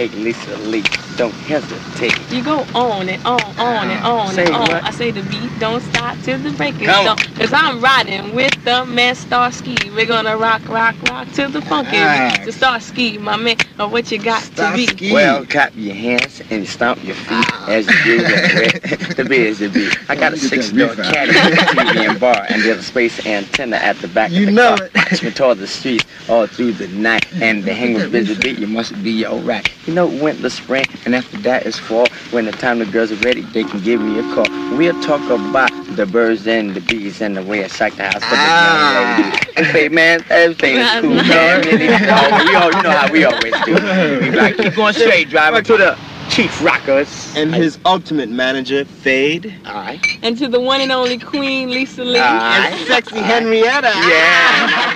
Hey, Lisa Lee, don't hesitate. You go on and on and on Say and on. what? I say the beat don't stop till the break is Come on. done. Cause I'm riding with the man Starsky. We're gonna rock, rock, rock till the funky beat. To Starsky, my man, or what you got to be. Starsky. Well, clap your hands and stomp your feet as you do the biz to be. I got a Look at that 6-door refrain. caddy, TV and bar, and there's a space antenna at the back You of the know car. it. Watch me toward the streets all through the night, and the hang with busy beat, you must be alright. You know, winter, spring, and after that is fall. When the time the girls are ready, they can give me a call. We'll talk about the birds and the bees and the way I shake the house for the young lady. And say, man, everything is cool, man. Really. Oh, you know how we always do. We like, keep going straight, driving to the Chief Rockers. And his ultimate manager, Fade. Alright. And to the one and only Queen Lisa Lee. Alright. And sexy Henrietta. Yeah.